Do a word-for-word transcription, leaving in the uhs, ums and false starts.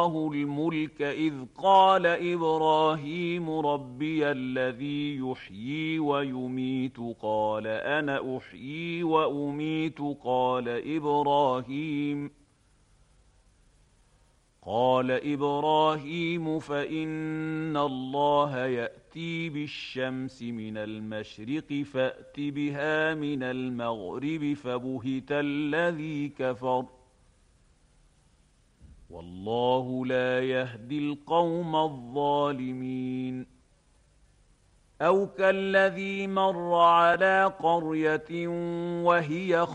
الملك إذ قال إبراهيم ربي الذي يحيي ويميت قال أنا أحيي وأميت قال إبراهيم قال إبراهيم فإن الله يأتي بالشمس من المشرق فأت بها من المغرب فبهت الذي كفر والله لا يهدي القوم الظالمين أو كالذي مر على قرية وهي